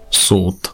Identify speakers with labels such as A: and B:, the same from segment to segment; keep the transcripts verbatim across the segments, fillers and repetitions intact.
A: Súd.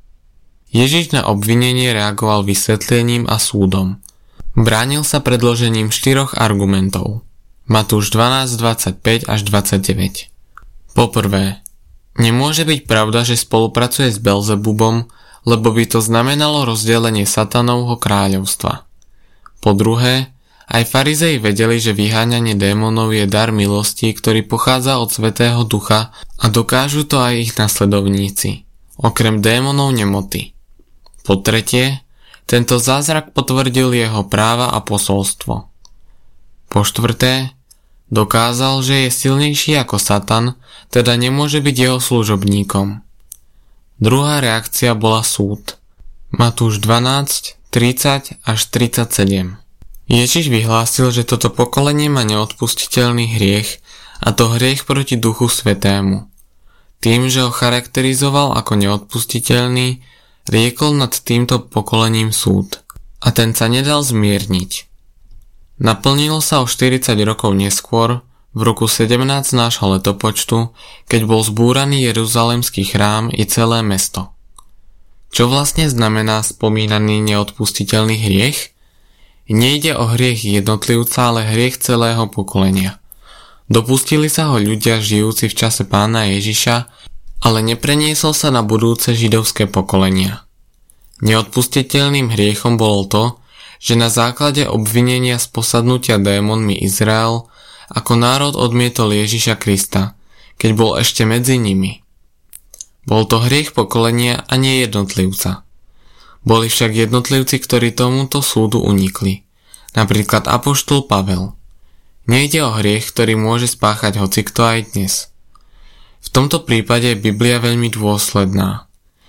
A: Ježiš na obvinenie reagoval vysvetlením a súdom. Bránil sa predložením štyroch argumentov. Matúš dvanásť dvadsaťpäť až dvadsaťdeväť. Poprvé, nemôže byť pravda, že spolupracuje s Belzebubom, lebo by to znamenalo rozdelenie satanovho kráľovstva. Po druhé, aj farizei vedeli, že vyháňanie démonov je dar milosti, ktorý pochádza od Svätého Ducha a dokážu to aj ich nasledovníci, okrem démonov nemoty. Po tretie, tento zázrak potvrdil jeho práva a posolstvo. Po štvrté, dokázal, že je silnejší ako Satan, teda nemôže byť jeho služobníkom. Druhá reakcia bola súd. Matúš dvanásť tridsať až tridsaťsedem. Ježiš vyhlásil, že toto pokolenie má neodpustiteľný hriech, a to hriech proti Duchu Svätému. Tým, že ho charakterizoval ako neodpustiteľný, riekol nad týmto pokolením súd. A ten sa nedal zmierniť. Naplnilo sa o štyridsať rokov neskôr, v roku sedemnásť nášho letopočtu, keď bol zbúraný Jeruzalemský chrám i celé mesto. Čo vlastne znamená spomínaný neodpustiteľný hriech? Nejde o hriech jednotlivca, ale hriech celého pokolenia. Dopustili sa ho ľudia žijúci v čase Pána Ježiša, ale nepreniesol sa na budúce židovské pokolenia. Neodpustiteľným hriechom bolo to, že na základe obvinenia z posadnutia démonmi Izrael ako národ odmietol Ježiša Krista, keď bol ešte medzi nimi. Bol to hriech pokolenia a nie jednotlivca. Boli však jednotlivci, ktorí tomuto súdu unikli, napríklad apoštol Pavel. Nejde o hriech, ktorý môže spáchať hocikto aj dnes. V tomto prípade je Biblia veľmi dôsledná.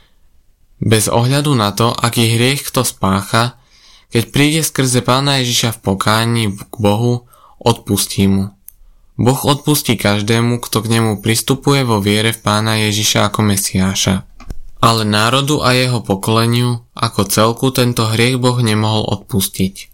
A: Bez ohľadu na to, aký hriech kto spácha, keď príde skrze Pána Ježiša v pokáni k Bohu, odpustí mu. Boh odpustí každému, kto k nemu pristupuje vo viere v Pána Ježiša ako Mesiáša. Ale národu a jeho pokoleniu ako celku tento hriech Boh nemohol odpustiť.